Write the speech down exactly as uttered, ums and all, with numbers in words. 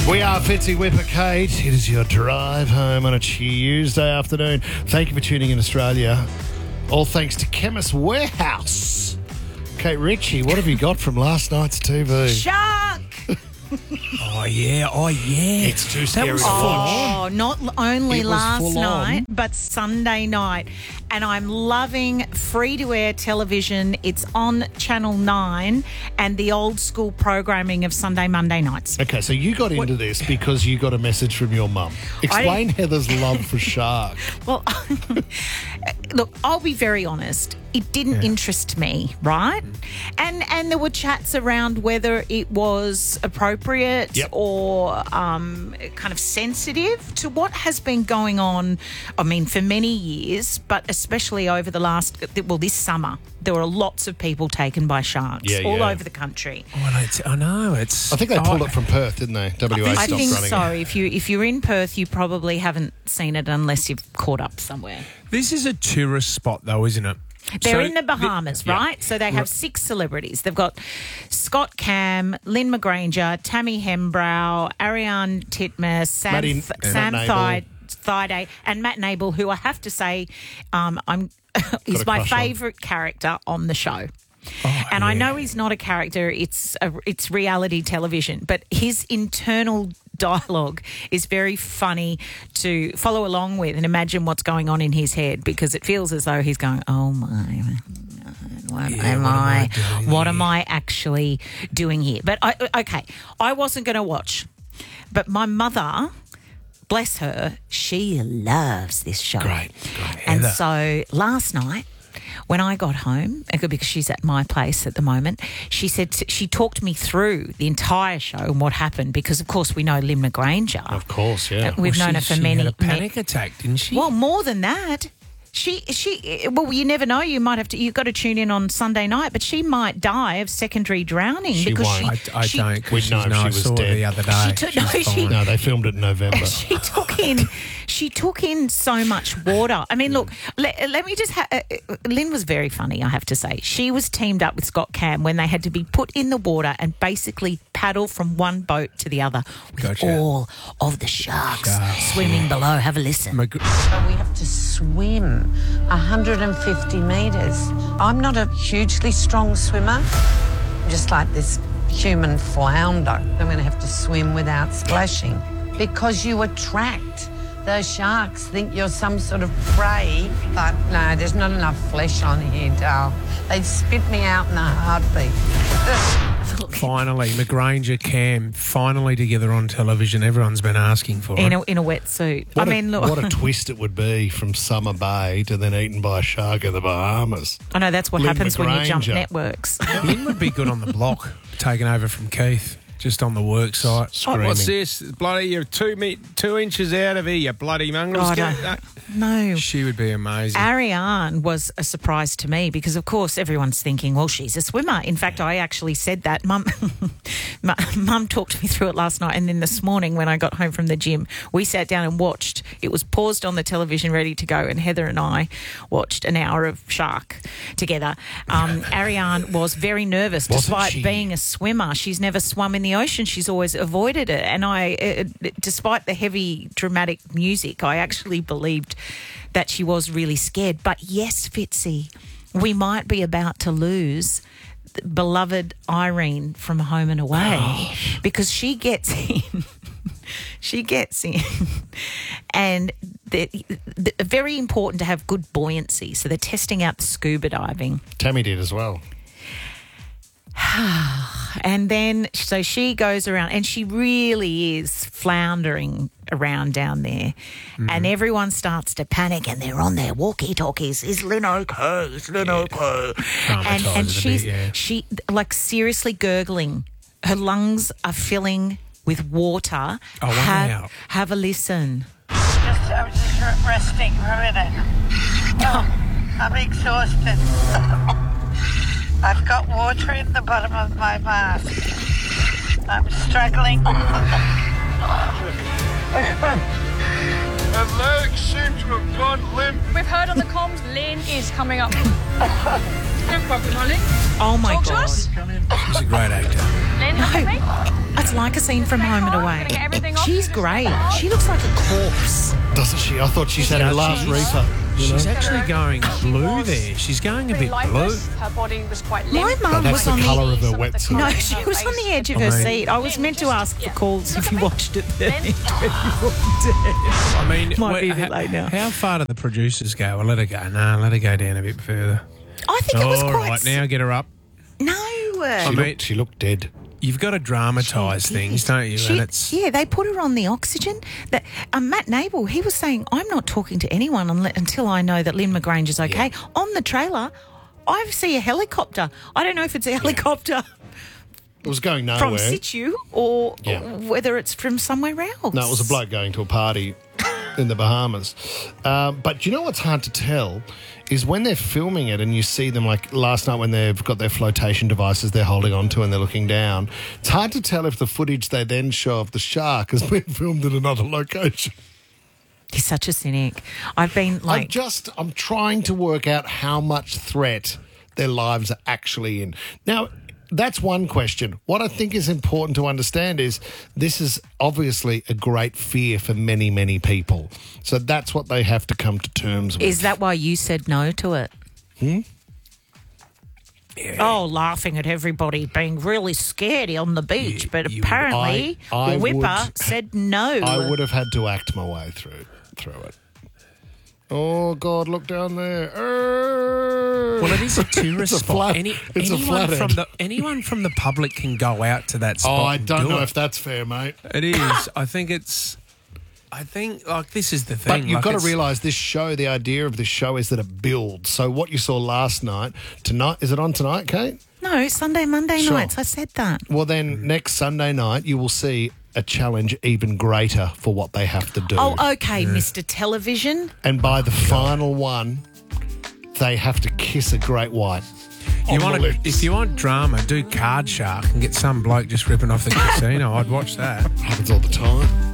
We are Fitzy Whipper Kate. It is your drive home on a Tuesday afternoon. Thank you for tuning in, Australia. All thanks to Chemist Warehouse. Kate Ritchie, what have you got from last night's T V? Shark! Oh, yeah. Oh, yeah. It's too scary That was to full watch. Oh, not l- only It was last full night, on. but Sunday night. And I'm loving free-to-air television. It's on Channel nine and the old school programming of Sunday, Monday nights. Okay, so you got into this because you got a message from your mum. Explain Heather's love for Shark. Well, look, I'll be very honest. It didn't interest me, right? And and there were chats around whether it was appropriate Yep. or um, kind of sensitive to what has been going on, I mean, for many years, but especially over the last, well, this summer. There were lots of people taken by sharks Yeah, all yeah. over the country. Oh, and it's, I know. It's. I think they pulled oh, it from Perth, didn't they? W A I stopped think running so. it. If you if you're in Perth, you probably haven't seen it unless you've caught up somewhere. This is a tourist spot, though, isn't it? They're So in the Bahamas, yeah. right? So they have six celebrities. They've got Scott Cam, Lynn McGranger, Tammy Hembrow, Ariane Titmus, Sam, Maddie- Th- uh, Sam Matt Thide, Thide, and Matt Nable, who I have to say um, I'm is a my crush on. favourite character on the show. Oh, And I yeah. know he's not a character, it's a, it's reality television, but his internal dialogue is very funny to follow along with and imagine what's going on in his head, because it feels as though he's going, oh my, what Yeah, am what am I I, doing what here? am I actually doing here? But I, okay, I wasn't going to watch, but my mother, bless her, she loves this show. Great, great. And Heather. so last night, when I got home, because she's at my place at the moment, she said she talked me through the entire show and what happened, because of course we know Lynn McGranger. Of course, yeah. We've Well, known she- her for she many. had a panic attack, didn't she? Well, more than that. She, she, well, you never know. You might have to, you've got to tune in on Sunday night, but she might die of secondary drowning She because won't. she, I, I she, don't. We'd Because know if no, she I was saw her dead. the other day. She took- She's no, she- fine. No, they filmed it in November. She took in, she took in so much water. I mean, look, let, let me just. Ha- uh, uh, Lynn was very funny, I have to say. She was teamed up with Scott Cam when they had to be put in the water and basically paddle from one boat to the other with Gotcha. all of the sharks, Sharks. swimming below. Have a listen. Mag- So we have to swim one hundred fifty metres. I'm not a hugely strong swimmer. I'm just like this human flounder. I'm going to have to swim without splashing because you attract. Those sharks think you're some sort of prey, but no, there's not enough flesh on here, Dal. They'd spit me out in a heartbeat. Finally, McGranger, Cam, finally together on television. Everyone's been asking for In it. a, in a wetsuit. What I a- mean, look, what a twist it would be from Summer Bay to then eaten by a shark in the Bahamas. I know that's what Lynn happens when you jump McGranger. networks. Lynn would be good on the block, taking over from Keith, just on the work site. Screaming. Oh, what's this? Bloody, you're two me- two inches out of here, you bloody mongrels. Oh, Get no. that- no. She would be amazing. Ariane was a surprise to me because, of course, everyone's thinking, well, she's a swimmer. In fact, I actually said that. Mum, Mu- Mum talked me through it last night, and then this morning when I got home from the gym, we sat down and watched. It was paused on the television, ready to go, and Heather and I watched an hour of Shark together. Um, Ariane was very nervous, Wasn't despite she? being a swimmer. She's never swum in the ocean. She's always avoided it. And I, uh, despite the heavy, dramatic music, I actually believed that she was really scared. But yes, Fitzy, we might be about to lose the beloved Irene from Home and Away because she gets in. She gets in. And the, the, very important to have good buoyancy. So they're testing out the scuba diving. Tammy did as well. And then, so she goes around and she really is floundering around down there. Mm-hmm. And everyone starts to panic and they're on their walkie-talkies. Is Lynn okay? Is Lynn okay? And, and Traumatised a she's, bit, yeah. she, like, seriously gurgling. Her lungs are filling with water. Oh, have, wow. have a listen. Just, I was just re- resting for a minute. Oh, I'm exhausted. I've got water in the bottom of my mask. I'm struggling. Her legs seem to have gone limp. We've heard on the comms, Lynn is coming up. No problem, Molly. Oh, my Talk to God. us. She's a great actor. Lynn, happy? It's like a scene from Home and Away. Gonna get everything off. She's great. She looks like a corpse. Doesn't she? I thought she's had her last reefer. You know? She's actually going blue there. She's going a bit blue. Lifeless. Her body was quite My limp. mum that's was the on colour the... of her wetsuit. No, she was on the edge of I her mean- seat. I was meant to ask for calls if you watched it then. I mean, Might wait, be a bit how, late now. how far do the producers go? Well, let her go. No, let her go down a bit further. I think it was All quite... right, now get her up. No. She, I mean- looked, she looked dead. You've got to dramatise She things, did. don't you? She- and it's yeah, they put her on the oxygen. That um, Matt Nable, he was saying, I'm not talking to anyone unle- until I know that Lynn McGrange is okay. Yeah. On the trailer, I see a helicopter. I don't know if it's a helicopter It was going nowhere. from situ or, Yeah. or whether it's from somewhere else. No, it was a bloke going to a party in the Bahamas. Um, but you know what's hard to tell is when they're filming it and you see them, like last night when they've got their flotation devices they're holding onto and they're looking down, it's hard to tell if the footage they then show of the shark has been filmed in another location. He's such a cynic. I've been I'm like... just, I'm trying to work out how much threat their lives are actually in. Now, that's one question. What I think is important to understand is this is obviously a great fear for many, many people. So that's what they have to come to terms with. Is that why you said no to it? Hmm? Oh, laughing at everybody being really scaredy on the beach, You- but you- apparently I- I the whipper would- said no. I would have had to act my way through through it. Oh, God, look down there. Err. well, it is a tourist It's a spot. flat- Any, it's a anyone flathead. from the anyone from the public can go out to that spot. Oh, I and don't do know it. if that's fair, mate. It is. I think it's. I think like this is the thing. But you've like, got to it's- realise this show, the idea of this show is that it builds. So what you saw last night, tonight, is it on tonight, Kate? No, Sunday, Monday Sure. nights. I said that. Well, then next Sunday night, you will see a challenge even greater for what they have to do. Oh, okay, Mister Television. And by the final one, they have to kiss a great white. You on the want lips. if you want drama, do Card Shark and get some bloke just ripping off the casino. I'd watch that. Happens all the time.